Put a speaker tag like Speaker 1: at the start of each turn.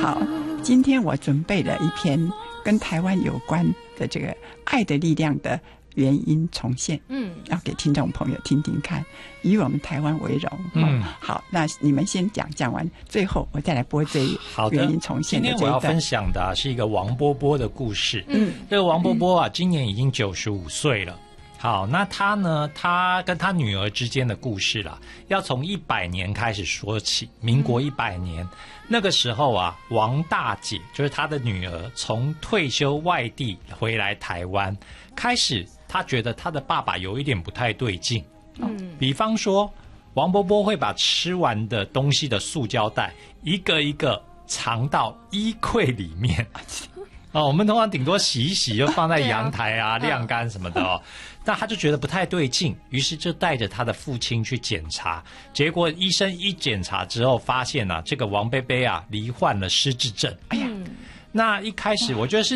Speaker 1: 好，今天我准备了一篇跟台湾有关的这个爱的力量的原因重现，要给听众朋友听听看，以我们台湾为荣。好，那你们先讲完，最后我再来播这一原因重现的这一段。
Speaker 2: 今天我要分享的是一个王波波的故事。这个王波波啊，今年已经95岁了。好，那他呢？他跟他女儿之间的故事啦，要从100年开始说起。民国100年，那个时候啊，王大姐就是他的女儿，从退休外地回来台湾，开始他觉得他的爸爸有一点不太对劲。比方说，王波波会把吃完的东西的塑胶袋一个一个藏到衣柜里面。我们通常顶多洗一洗，就放在阳台啊晾干什么的哦。但他就觉得不太对劲，于是就带着他的父亲去检查。结果医生一检查之后，发现啊，这个王贝贝啊罹患了失智症。哎呀，那一开始我觉得是